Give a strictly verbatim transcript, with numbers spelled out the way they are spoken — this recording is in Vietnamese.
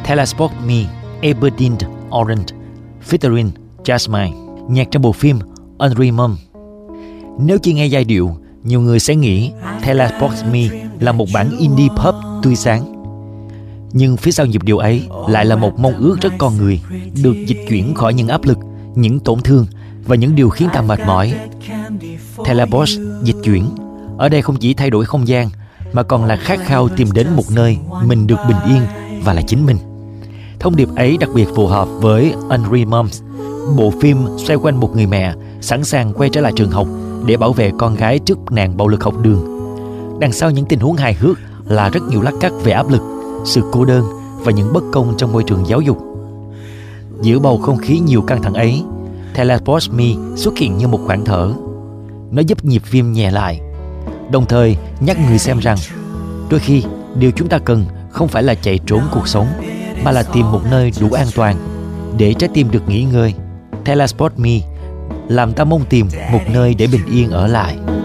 Transport Me, Aberdeen Orange, featuring Jasmine, nhạc trong bộ phim Unreal Mom. Nếu chỉ nghe giai điệu, nhiều người sẽ nghĩ Transport Me là một bản indie pop tươi sáng. Nhưng phía sau nhịp điệu ấy lại là một mong ước rất con người, được dịch chuyển khỏi những áp lực, những tổn thương và những điều khiến ta mệt mỏi. Teleport dịch chuyển ở đây không chỉ thay đổi không gian, mà còn là khát khao tìm đến một nơi mình được bình yên và là chính mình. Thông điệp ấy đặc biệt phù hợp với Unreal Moms, bộ phim xoay quanh một người mẹ sẵn sàng quay trở lại trường học để bảo vệ con gái trước nạn bạo lực học đường. Đằng sau những tình huống hài hước là rất nhiều lát cắt về áp lực, sự cô đơn và những bất công trong môi trường giáo dục. Giữa bầu không khí nhiều căng thẳng ấy, Teleport Me xuất hiện như một khoảng thở. Nó giúp nhịp phim nhẹ lại, đồng thời nhắc người xem rằng đôi khi điều chúng ta cần không phải là chạy trốn cuộc sống, mà là tìm một nơi đủ an toàn để trái tim được nghỉ ngơi. Teleport Me làm ta mong tìm một nơi để bình yên ở lại.